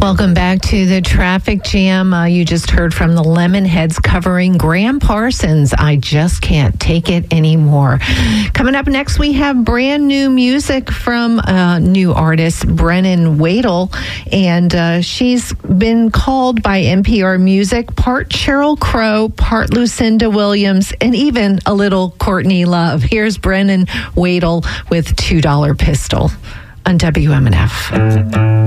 Welcome back to the Traffic Jam. You just heard from the Lemonheads covering Graham Parsons' I Just Can't Take It Anymore. Coming up next, we have brand new music from new artist Brennan Wadle, and she's been called by NPR Music part Sheryl Crow, part Lucinda Williams, and even a little Courtney Love. Here's Brennan Wadle with $2 Pistol on WMNF.